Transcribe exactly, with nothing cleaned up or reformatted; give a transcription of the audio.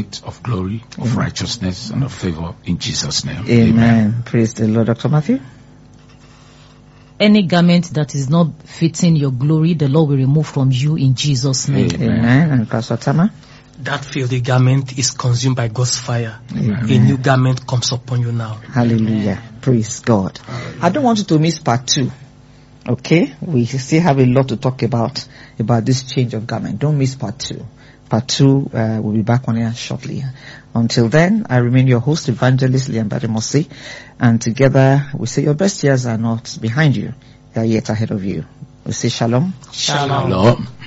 garment of glory, of mm-hmm. righteousness, and of favor in Jesus' name. Amen. Amen. Praise the Lord. Doctor Matthew? Any garment that is not fitting your glory, the Lord will remove from you in Jesus' name. Amen. Amen. And Pastor Tama? That filthy garment is consumed by God's fire. Amen. A new garment comes upon you now. Hallelujah. Praise God. Hallelujah. I don't want you to miss part two. Okay? We still have a lot to talk about, about this change of garment. Don't miss part two. Part two, uh, we'll be back on air shortly. Until then, I remain your host, Evangelist Liam Bademosi, and together we say your best years are not behind you. They are yet ahead of you. We say shalom. Shalom. Shalom.